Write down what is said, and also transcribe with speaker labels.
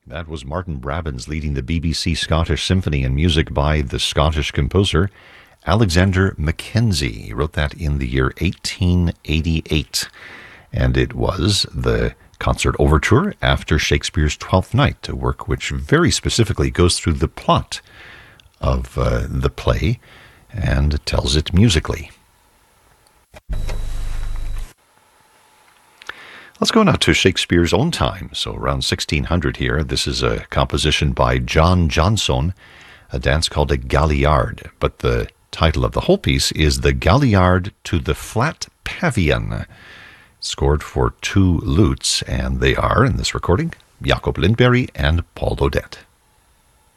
Speaker 1: That was Martin Brabbins leading the BBC Scottish Symphony, and music by the Scottish composer Alexander Mackenzie. He wrote that in the year 1888, and it was the concert overture after Shakespeare's Twelfth Night, a work which very specifically goes through the plot of the play and tells it musically. Let's go now to Shakespeare's own time, so around 1600 here. This is a composition by John Johnson, a dance called a Galliard, but the title of the whole piece is The Galliard to the Flat Pavilion, scored for 2 lutes, and they are, in this recording, Jacob Lindberg and Paul Odette.